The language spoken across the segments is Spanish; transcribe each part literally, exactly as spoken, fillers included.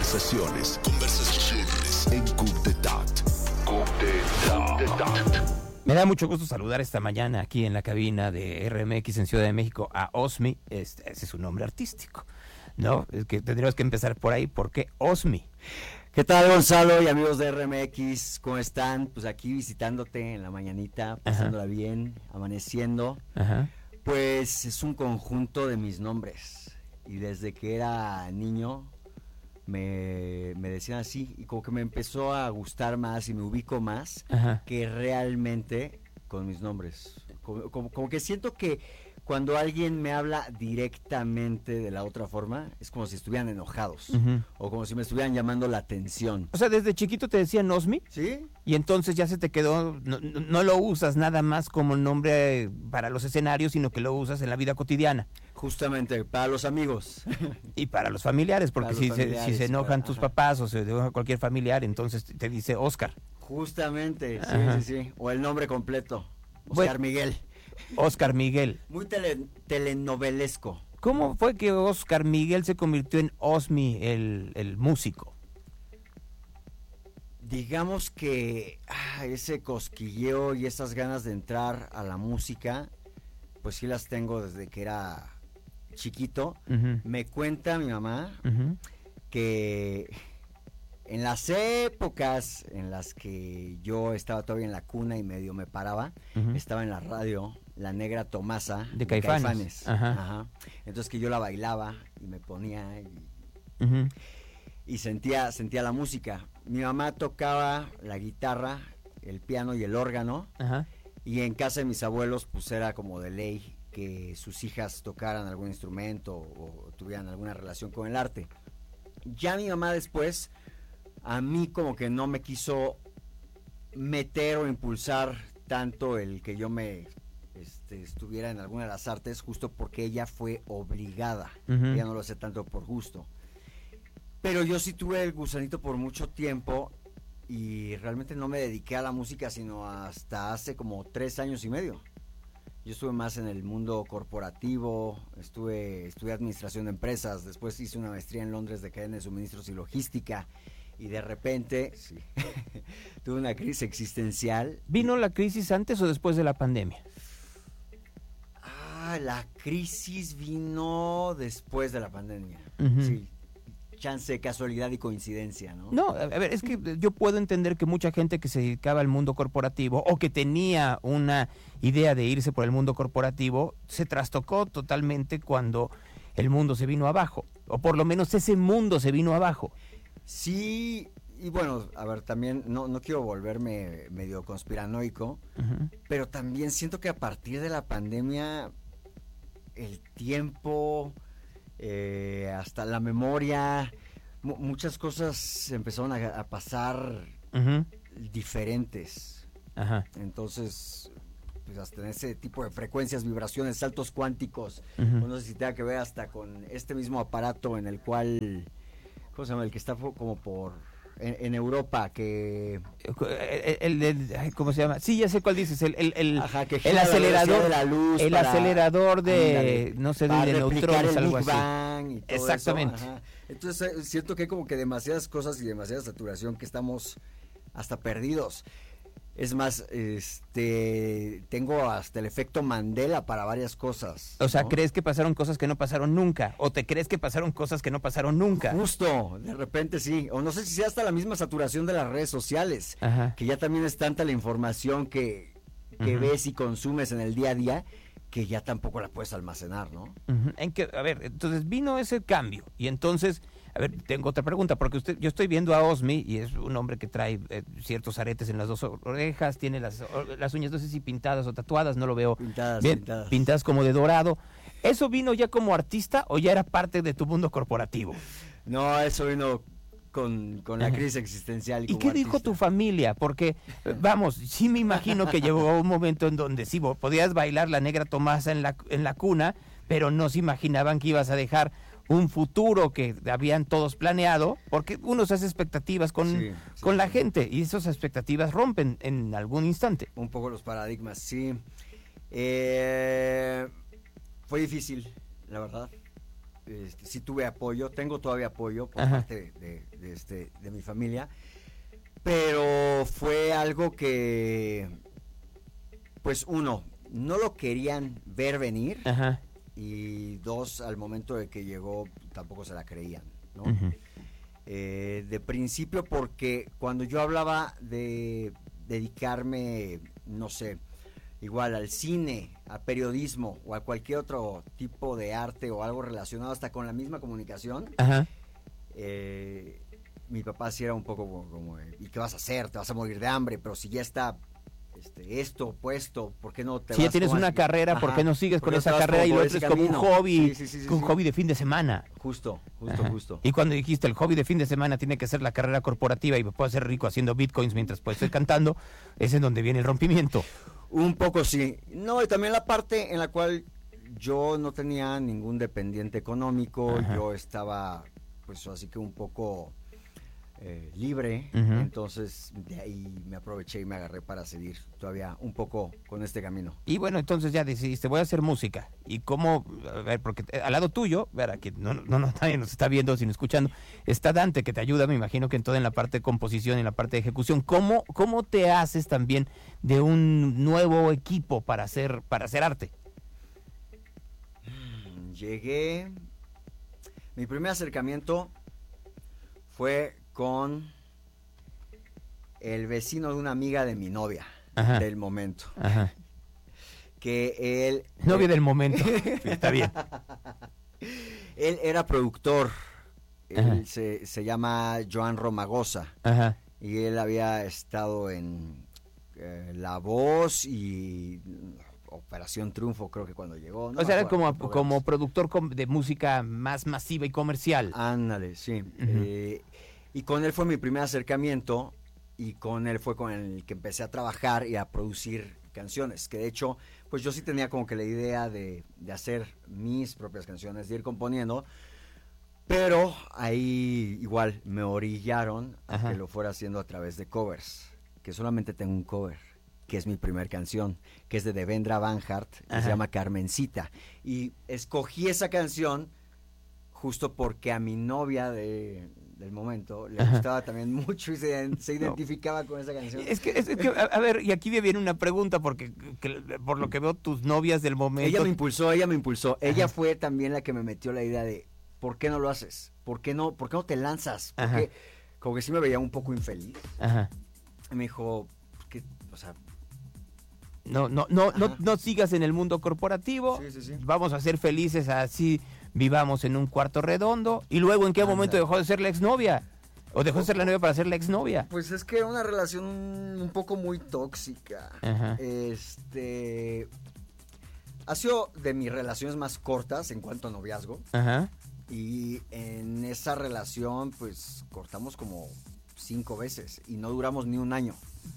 Conversaciones. Conversaciones en Coup d'Etat. Coup d'Etat. Me da mucho gusto saludar esta mañana aquí en la cabina de R M X en Ciudad de México a Osmi. Este, ese es su nombre artístico, ¿no? Es que tendríamos que empezar por ahí. ¿Por qué Osmi? ¿Qué tal, Gonzalo y amigos de R M X? ¿Cómo están? Pues aquí visitándote en la mañanita, pasándola Ajá. bien, amaneciendo. Ajá. Pues es un conjunto de mis nombres. Y desde que era niño me, me decían así. Y como que me empezó a gustar más y me ubico más Ajá. que realmente con mis nombres. Como, como, como que siento que cuando alguien me habla directamente de la otra forma, es como si estuvieran enojados. Uh-huh. O como si me estuvieran llamando la atención. O sea, desde chiquito te decían Osmi. ¿Sí? Y entonces ya se te quedó, no, no lo usas nada más como nombre para los escenarios, sino que lo usas en la vida cotidiana. Justamente, para los amigos. Y para los familiares, porque los si, familiares, se, si se enojan para, tus ajá. papás o se enoja cualquier familiar, entonces te dice Oscar. Justamente, sí, Ajá. sí, sí. O el nombre completo, Oscar Bueno, Miguel. Oscar Miguel. Muy tele, telenovelesco. ¿Cómo fue que Oscar Miguel se convirtió en Osmi, el, el músico? Digamos que ah, ese cosquilleo y esas ganas de entrar a la música, pues sí las tengo desde que era chiquito. Uh-huh. Me cuenta mi mamá Uh-huh. que en las épocas en las que yo estaba todavía en la cuna y medio me paraba, Uh-huh. estaba en la radio La Negra Tomasa De Caifanes. Caifanes. Ajá. Ajá. Entonces que yo la bailaba y me ponía y, Uh-huh. y sentía, sentía la música. Mi mamá tocaba la guitarra, el piano y el órgano. Ajá. Y en casa de mis abuelos pues era como de ley que sus hijas tocaran algún instrumento o, o tuvieran alguna relación con el arte. Ya mi mamá después a mí como que no me quiso meter o impulsar tanto el que yo me este, estuviera en alguna de las artes, justo porque ella fue obligada. Uh-huh. Ella no lo hace tanto por gusto. Pero yo sí tuve el gusanito por mucho tiempo y realmente no me dediqué a la música sino hasta hace como tres años y medio. Yo estuve más en el mundo corporativo, estuve estudié administración de empresas, después hice una maestría en Londres de cadena de suministros y logística. Y de repente, sí, tuve una crisis existencial. ¿Vino la crisis antes o después de la pandemia? Ah, la crisis vino después de la pandemia. Uh-huh. Sí, chance, casualidad y coincidencia, ¿no? No, a ver, es que yo puedo entender que mucha gente que se dedicaba al mundo corporativo o que tenía una idea de irse por el mundo corporativo se trastocó totalmente cuando el mundo se vino abajo, o por lo menos ese mundo se vino abajo. Sí, y bueno, a ver, también no, no quiero volverme medio conspiranoico, Uh-huh. pero también siento que a partir de la pandemia el tiempo, eh, hasta la memoria, mu- muchas cosas empezaron a, a pasar Uh-huh. diferentes. Ajá. Entonces, pues hasta en ese tipo de frecuencias, vibraciones, saltos cuánticos, Uh-huh. pues no sé si tenga que ver hasta con este mismo aparato en el cual, ¿cómo se llama? El que está como por en, en Europa, que El, el, el- ay, ¿cómo se llama? Sí, ya sé cuál dices, el, el, el, Ajá, que el gira la acelerador velocidad de la luz el para- acelerador de, ándale, no sé, de, para de replicar neutrones, el algo Big así. Bang y todo Exactamente. eso, ajá. Entonces eh, siento que hay como que demasiadas cosas y demasiada saturación que estamos hasta perdidos. Es más, este, tengo hasta el efecto Mandela para varias cosas. O sea, ¿no? ¿crees que pasaron cosas que no pasaron nunca? ¿O te crees que pasaron cosas que no pasaron nunca? Justo, de repente sí. O no sé si sea hasta la misma saturación de las redes sociales. Ajá. Que ya también es tanta la información que, que Ujú. ves y consumes en el día a día que ya tampoco la puedes almacenar, ¿no? Ujú. En que, a ver, entonces vino ese cambio y entonces, a ver, tengo otra pregunta, porque usted, yo estoy viendo a Osmi y es un hombre que trae eh, ciertos aretes en las dos orejas, tiene las, las uñas, no sé si pintadas o tatuadas, no lo veo Pintadas, bien, pintadas. pintadas como de dorado. ¿Eso vino ya como artista o ya era parte de tu mundo corporativo? No, eso vino con, con la Ajá. crisis existencial. ¿Y como qué dijo artista. tu familia? Porque, eh, vamos, sí me imagino que llegó un momento en donde sí, vos podías bailar la Negra Tomasa en la, en la cuna, pero no se imaginaban que ibas a dejar un futuro que habían todos planeado, porque uno se hace expectativas con, Sí, sí, con la sí. gente y esas expectativas rompen en algún instante. Un poco los paradigmas, sí. Eh, fue difícil, la verdad. este, sí tuve apoyo, tengo todavía apoyo por Ajá. parte de, de, de, este, de mi familia, pero fue algo que, pues uno, no lo querían ver venir, Ajá. y dos, al momento de que llegó tampoco se la creían, ¿no? Uh-huh. Eh, de principio, porque cuando yo hablaba de dedicarme, no sé, igual al cine, a periodismo o a cualquier otro tipo de arte o algo relacionado hasta con la misma comunicación, Ajá. eh, mi papá sí era un poco como, como, ¿y qué vas a hacer? Te vas a morir de hambre, pero si ya está este, esto puesto, ¿por qué no te Si ya vas tienes con una así? carrera, ¿por Ajá, qué no sigues ¿por con qué no esa te vas carrera por- y lo por otro ese es como un camino? hobby, Sí, sí, sí, sí, un sí. hobby de fin de semana? Justo, justo, Ajá. justo. Y cuando dijiste el hobby de fin de semana tiene que ser la carrera corporativa y me puedo hacer rico haciendo bitcoins mientras puedo estar cantando, es en donde viene el rompimiento. Un poco sí. No, y también la parte en la cual yo no tenía ningún dependiente económico, Ajá. yo estaba pues así que un poco eh, libre, Ujú. entonces de ahí me aproveché y me agarré para seguir todavía un poco con este camino. Y bueno, entonces ya decidiste, voy a hacer música. ¿Y cómo? A ver, porque eh, al lado tuyo, verá, que no, no, no nadie nos está viendo, sino escuchando, está Dante, que te ayuda, me imagino que en toda en la parte de composición y en la parte de ejecución. ¿Cómo, cómo te haces también de un nuevo equipo para hacer, para hacer arte? Llegué, mi primer acercamiento fue con el vecino de una amiga de mi novia. Ajá. Del momento, Ajá. que él Novia del momento. Sí, está bien. Él era productor. Ajá. Él se, se llama Joan Romagosa. Ajá. Y él había estado en eh, La Voz y Operación Triunfo, creo que cuando llegó. No O sea, me era como, acuerdo, como productor com- de música más masiva y comercial. Ándale, sí. Eh, y con él fue mi primer acercamiento. Y con él fue con el que empecé a trabajar y a producir canciones. Que de hecho, pues yo sí tenía como que la idea de, de hacer mis propias canciones, de ir componiendo. Pero ahí igual me orillaron a Ajá. que lo fuera haciendo a través de covers. Que solamente tengo un cover, que es mi primer canción, que es de Devendra Banhart, que Ajá. se llama Carmencita. Y escogí esa canción justo porque a mi novia de, del momento le Ajá. gustaba también mucho y se, se identificaba con esa canción. Es que, es que, a, a ver, y aquí me viene una pregunta, porque que, por lo que veo, tus novias del momento... Ella me impulsó, ella me impulsó. Ajá. Ella fue también la que me metió la idea de ¿por qué no lo haces? ¿Por qué no, por qué no te lanzas? Ajá. Porque como que sí me veía un poco infeliz. Ajá. Y me dijo, ¿qué? O sea, No, no, no, no, Ajá. no sigas en el mundo corporativo. Sí, sí, sí. Vamos a ser felices así, vivamos en un cuarto redondo. Y luego, ¿en qué Ándale. momento dejó de ser la exnovia? ¿O dejó de ser la novia para ser la exnovia? pues es que era una relación un poco muy tóxica. Ajá. Este ha sido de mis relaciones más cortas en cuanto a noviazgo. Ajá. Y en esa relación, pues, cortamos como cinco veces y no duramos ni un año.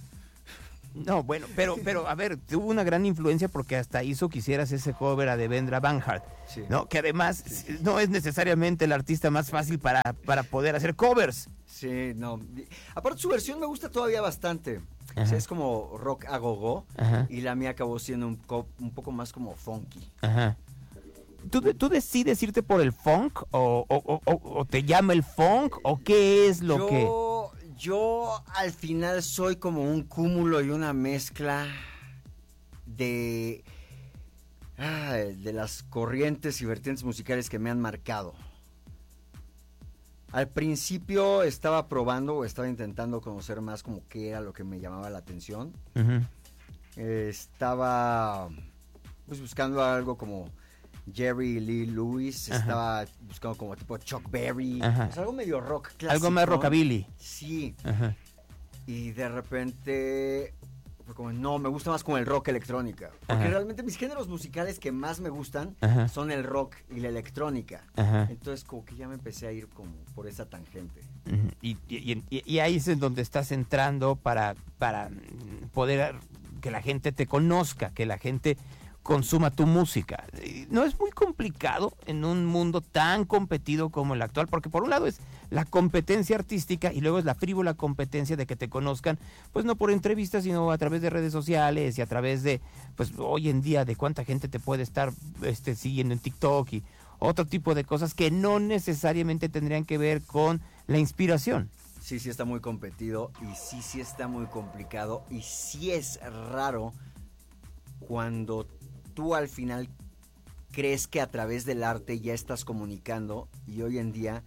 No, bueno, pero, pero a ver, tuvo una gran influencia porque hasta hizo que hicieras ese cover a Devendra Banhart, Sí. ¿no? Que además no es necesariamente el artista más fácil para, para poder hacer covers. Sí, no. Aparte, su versión me gusta todavía bastante. O Ajá. sea, es como rock a go-go. Ajá. Y la mía acabó siendo un, co- un poco más como funky. Ajá. ¿Tú, ¿Tú decides irte por el funk o, o- o- o- o te llama el funk o qué es lo yo, que...? Yo al final soy como un cúmulo y una mezcla de, ah, de las corrientes y vertientes musicales que me han marcado. Al principio estaba probando o estaba intentando conocer más como qué era lo que me llamaba la atención. Ujú. Eh, estaba pues buscando algo como Jerry Lee Lewis, Ajá. estaba buscando como tipo Chuck Berry, Ajá. pues algo medio rock clásico. Algo más rockabilly. Sí, Ajá. y de repente fue como, no, me gusta más como el rock electrónica. Porque Ajá. realmente mis géneros musicales que más me gustan Ajá. son el rock y la electrónica. Ajá. Entonces como que ya me empecé a ir como por esa tangente. Ujú. Y, y- y- y ahí es en donde estás entrando para, para mm, poder que la gente te conozca, que la gente consuma tu música. Y no es muy complicado en un mundo tan competido como el actual, porque por un lado es la competencia artística y luego es la frívola competencia de que te conozcan, pues no por entrevistas, sino a través de redes sociales y a través de, pues hoy en día, de cuánta gente te puede estar este, siguiendo en TikTok y otro tipo de cosas que no necesariamente tendrían que ver con la inspiración. Sí, sí está muy competido y sí, sí está muy complicado y sí es raro cuando tú al final crees que a través del arte ya estás comunicando y hoy en día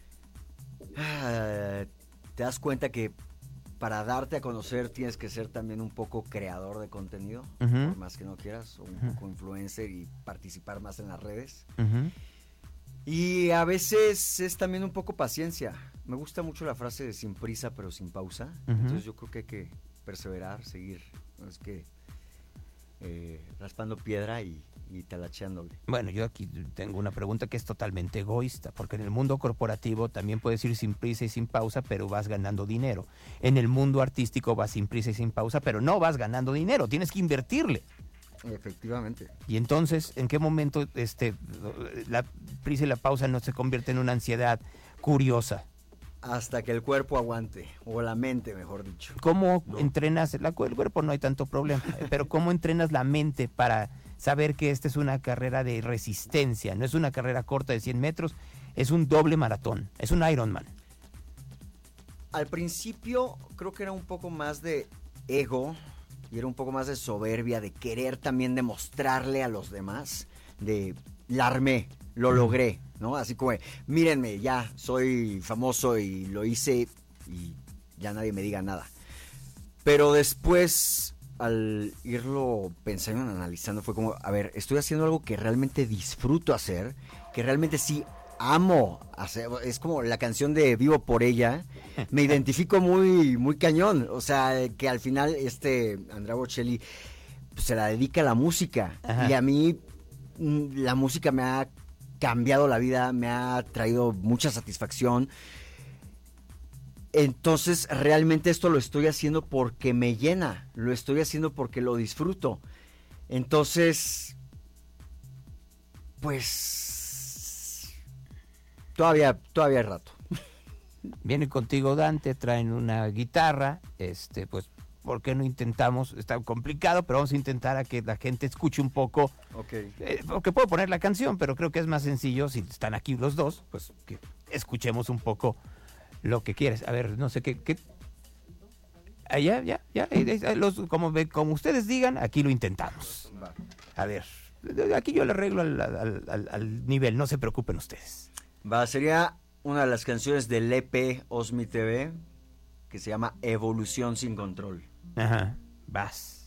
ah, te das cuenta que para darte a conocer tienes que ser también un poco creador de contenido, uh-huh. por más que no quieras, o un uh-huh. poco influencer y participar más en las redes. Uh-huh. Y a veces es también un poco paciencia. Me gusta mucho la frase de sin prisa pero sin pausa. Uh-huh. Entonces yo creo que hay que perseverar, seguir. No es que eh, raspando piedra y, y talacheándole. Bueno, yo aquí tengo una pregunta que es totalmente egoísta, porque en el mundo corporativo también puedes ir sin prisa y sin pausa, pero vas ganando dinero. En el mundo artístico vas sin prisa y sin pausa, pero no vas ganando dinero, tienes que invertirle. Efectivamente. Y entonces, ¿en qué momento este, la prisa y la pausa no se convierte en una ansiedad curiosa? Hasta que el cuerpo aguante, o la mente, mejor dicho. ¿Cómo no. entrenas? La, el cuerpo no hay tanto problema, pero ¿cómo entrenas la mente para saber que esta es una carrera de resistencia? No es una carrera corta de cien metros, es un doble maratón, es un Ironman. Al principio creo que era un poco más de ego, y era un poco más de soberbia, de querer también demostrarle a los demás, de la armé, lo logré, ¿no? Así como, mírenme, ya soy famoso y lo hice y ya nadie me diga nada. Pero después, al irlo pensando, analizando, fue como, a ver, estoy haciendo algo que realmente disfruto hacer, que realmente sí amo hacer. Es como la canción de Vivo por ella. Me identifico muy, muy cañón. O sea, que al final este Andrea Bocelli pues, se la dedica a la música. Ajá. Y a mí la música me ha cambiado la vida, me ha traído mucha satisfacción. Entonces, realmente esto lo estoy haciendo porque me llena. Lo estoy haciendo porque lo disfruto. Entonces, pues Todavía, todavía hay rato. Viene contigo Dante, traen una guitarra, este, pues, ¿por qué no intentamos? Está complicado, pero vamos a intentar a que la gente escuche un poco. Okay. Eh, porque puedo poner la canción, pero creo que es más sencillo, si están aquí los dos, pues que escuchemos un poco lo que quieres. A ver, no sé qué... qué... Ah, ya, ya, ya, los, como, como ustedes digan, aquí lo intentamos. A ver, aquí yo le arreglo al, al, al, al nivel, no se preocupen ustedes. Va, sería una de las canciones del E P Osmi T V que se llama Evolución sin control. Ajá, vas.